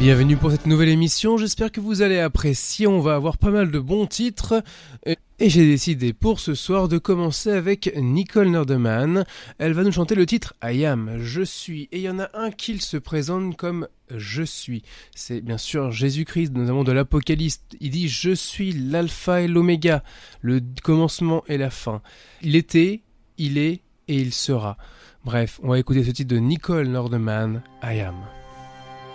Bienvenue pour cette nouvelle émission, j'espère que vous allez apprécier, on va avoir pas mal de bons titres et j'ai décidé pour ce soir de commencer avec Nicole Nordeman. Elle va nous chanter le titre I Am, je suis, et il y en a un qui se présente comme je suis. C'est bien sûr Jésus-Christ, notamment de l'Apocalypse. Il dit je suis l'alpha et l'oméga, le commencement et la fin. Il était, il est et il sera. Bref, on va écouter ce titre de Nicole Nordeman, I Am.